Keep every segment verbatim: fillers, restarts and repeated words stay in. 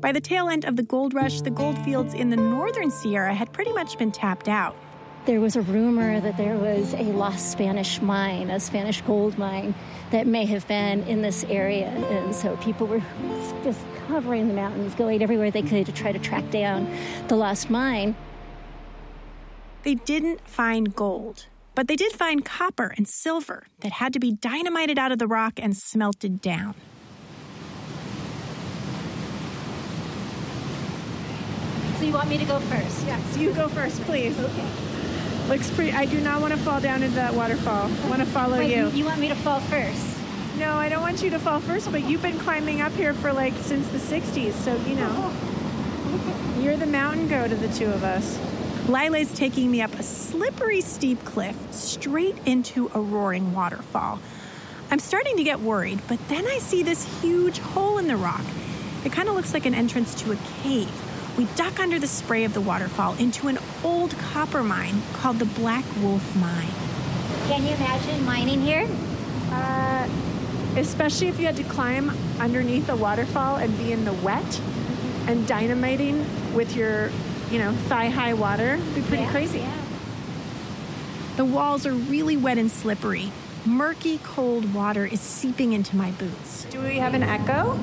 By the tail end of the gold rush, the gold fields in the northern Sierra had pretty much been tapped out. There was a rumor that there was a lost Spanish mine, a Spanish gold mine, that may have been in this area. And so people were just covering the mountains, going everywhere they could to try to track down the lost mine. They didn't find gold, but they did find copper and silver that had to be dynamited out of the rock and smelted down. So you want me to go first? Yes, you go first, please. Okay. Looks pretty. I do not want to fall down into that waterfall. I want to follow Wait, you. You want me to fall first? No, I don't want you to fall first, but you've been climbing up here for like since the sixties, so you know. You're the mountain goat of the two of us. Lile's taking me up a slippery, steep cliff straight into a roaring waterfall. I'm starting to get worried, but then I see this huge hole in the rock. It kind of looks like an entrance to a cave. We duck under the spray of the waterfall into an old copper mine called the Black Wolf Mine. Can you imagine mining here? Uh, especially if you had to climb underneath a waterfall and be in the wet and dynamiting with your, you know, thigh-high water. It'd be pretty yeah, crazy. Yeah. The walls are really wet and slippery. Murky, cold water is seeping into my boots. Do we have an echo?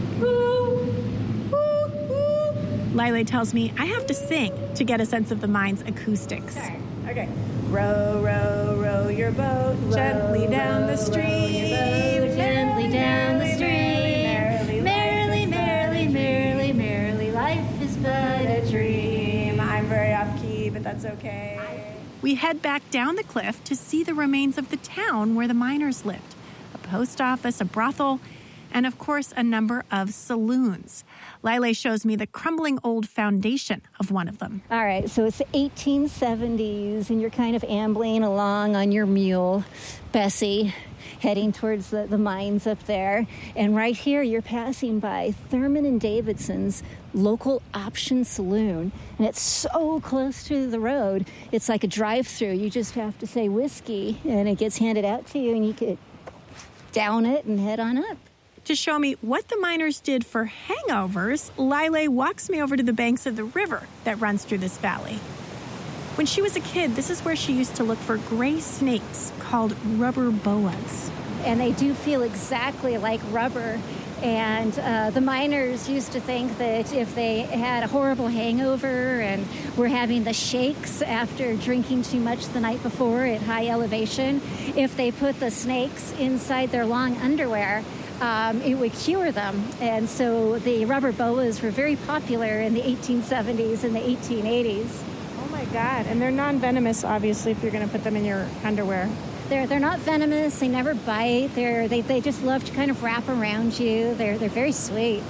Lile tells me I have to sing to get a sense of the mine's acoustics. Sure. Okay. Row, row, row your boat row, gently down row, the stream. Boat, gently down the stream. Merrily, merrily, merrily, merrily, life is but a dream. I'm very off-key, but that's okay. We head back down the cliff to see the remains of the town where the miners lived. A post office, a brothel, and of course, a number of saloons. Lile shows me the crumbling old foundation of one of them. All right, so it's the eighteen seventies, and you're kind of ambling along on your mule, Bessie, heading towards the, the mines up there. And right here, you're passing by Thurman and Davidson's local option saloon. And it's so close to the road, it's like a drive-through. You just have to say whiskey, and it gets handed out to you, and you could down it and head on up. To show me what the miners did for hangovers, Lile walks me over to the banks of the river that runs through this valley. When she was a kid, this is where she used to look for gray snakes called rubber boas. And they do feel exactly like rubber. And uh, the miners used to think that if they had a horrible hangover and were having the shakes after drinking too much the night before at high elevation, if they put the snakes inside their long underwear, Um, it would cure them. And so the rubber boas were very popular in the eighteen seventies and the eighteen eighties. Oh my God. And they're non-venomous, obviously, if you're going to put them in your underwear. They're they're not venomous. They never bite. They're, they they just love to kind of wrap around you. They're they're very sweet.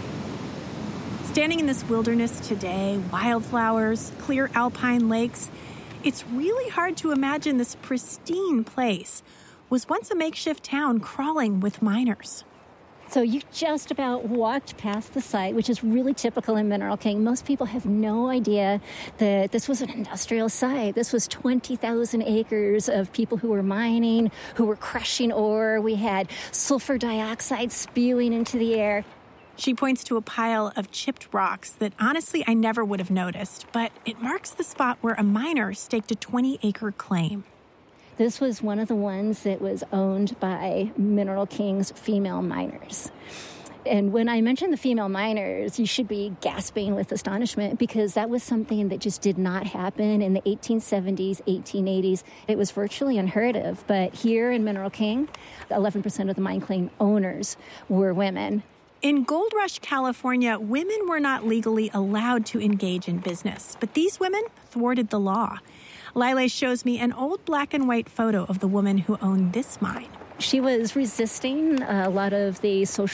Standing in this wilderness today, wildflowers, clear alpine lakes, it's really hard to imagine this pristine place was once a makeshift town crawling with miners. So you just about walked past the site, which is really typical in Mineral King. Most people have no idea that this was an industrial site. This was twenty thousand acres of people who were mining, who were crushing ore. We had sulfur dioxide spewing into the air. She points to a pile of chipped rocks that honestly I never would have noticed, but it marks the spot where a miner staked a twenty-acre claim. This was one of the ones that was owned by Mineral King's female miners. And when I mention the female miners, you should be gasping with astonishment because that was something that just did not happen in the eighteen seventies, eighteen eighties. It was virtually unheard of. But here in Mineral King, eleven percent of the mine claim owners were women. In Gold Rush, California, women were not legally allowed to engage in business, but these women thwarted the law. Lile shows me an old black and white photo of the woman who owned this mine. She was resisting a lot of the social